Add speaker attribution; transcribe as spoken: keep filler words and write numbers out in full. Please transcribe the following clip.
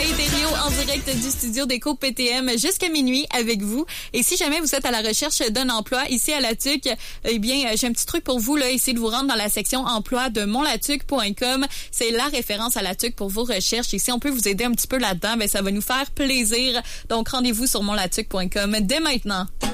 Speaker 1: Soleil Thériault en direct du studio d'Éco P T M jusqu'à minuit avec vous. Et si jamais vous êtes à la recherche d'un emploi ici à La Tuque, eh bien, j'ai un petit truc pour vous, là. Essayez de vous rendre dans la section emploi de mon la tuque point com. C'est la référence à La Tuque pour vos recherches. Et si on peut vous aider un petit peu là-dedans, ben, ça va nous faire plaisir. Donc, rendez-vous sur mon la tuque point com dès maintenant.